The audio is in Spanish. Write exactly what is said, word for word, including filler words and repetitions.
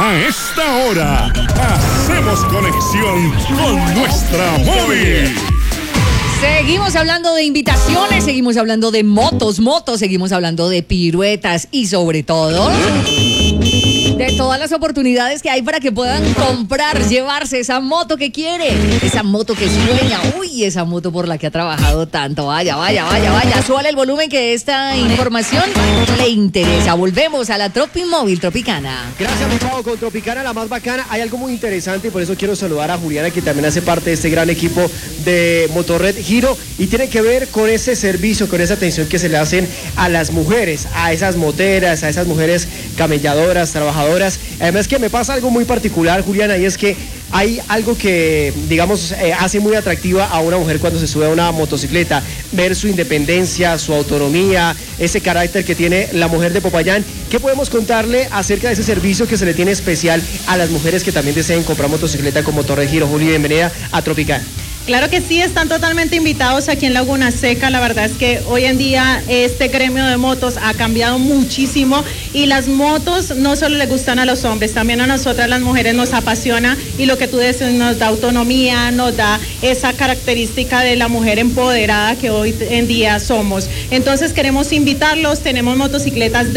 A esta hora, hacemos conexión con nuestra móvil. Seguimos hablando de invitaciones, seguimos hablando de motos, motos, seguimos hablando de piruetas y sobre todo de todas las oportunidades que hay para que puedan comprar, llevarse esa moto que quiere, esa moto que sueña, uy, esa moto por la que ha trabajado tanto. Vaya, vaya, vaya, vaya, súbale el volumen que esta información le interesa. Volvemos a la Tropi Móvil Tropicana. Gracias, mi chavo, con Tropicana, la más bacana. Hay algo muy interesante y por eso quiero saludar a Juliana, que también hace parte de este gran equipo de Motorred Giro, y tiene que ver con ese servicio, con esa atención que se le hacen a las mujeres, a esas moteras, a esas mujeres camelladoras, trabajadoras. Además que me pasa algo muy particular, Juliana, y es que hay algo que, digamos, eh, hace muy atractiva a una mujer cuando se sube a una motocicleta, ver su independencia, su autonomía, ese carácter que tiene la mujer de Popayán. ¿Qué podemos contarle acerca de ese servicio que se le tiene especial a las mujeres que también deseen comprar motocicleta con Motorred Giro? Juli, bienvenida a Tropical. Claro que sí, están totalmente invitados aquí en Laguna Seca. La verdad es que hoy en día este gremio de motos ha cambiado muchísimo y las motos no solo le gustan a los hombres, también a nosotras las mujeres nos apasiona, y lo que tú dices, nos da autonomía, nos da esa característica de la mujer empoderada que hoy en día somos. Entonces queremos invitarlos, tenemos motocicletas de